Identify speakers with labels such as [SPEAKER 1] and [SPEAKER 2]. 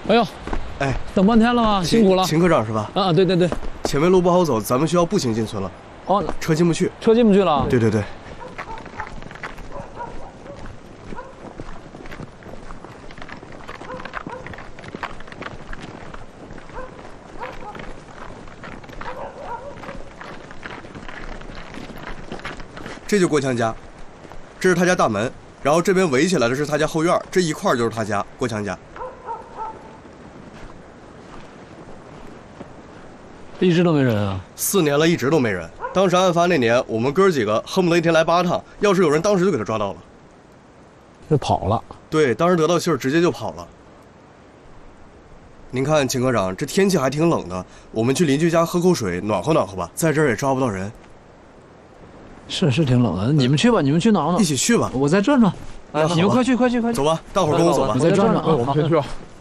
[SPEAKER 1] 哎呦，
[SPEAKER 2] 哎，
[SPEAKER 1] 等半天了吗？辛苦了。
[SPEAKER 2] 秦科长是吧？
[SPEAKER 1] 啊，对对对。
[SPEAKER 2] 前面路不好走，咱们需要步行进村了。
[SPEAKER 1] 哦，
[SPEAKER 2] 车进不去。
[SPEAKER 1] 车进不去了。
[SPEAKER 2] 对对对。这就郭强家，这是他家大门，然后这边围起来的是他家后院，这一块就是他家郭强家。
[SPEAKER 1] 一直都没人啊
[SPEAKER 2] ？4年了，一直都没人。当时案发那年，我们哥几个恨不得一天来8趟，要是有人，当时就给他抓到了。
[SPEAKER 1] 这跑了？
[SPEAKER 2] 对，当时得到信儿，直接就跑了。您看，秦科长，这天气还挺冷的，我们去邻居家喝口水，暖和暖和吧。在这儿也抓不到人。
[SPEAKER 1] 是挺冷的，你们去吧，你们去挠挠。
[SPEAKER 2] 一起去吧，
[SPEAKER 1] 我再转转。哎，你们快去。
[SPEAKER 2] 走吧，大伙儿跟我走吧。
[SPEAKER 1] 我再转转啊，
[SPEAKER 3] 我们先去吧。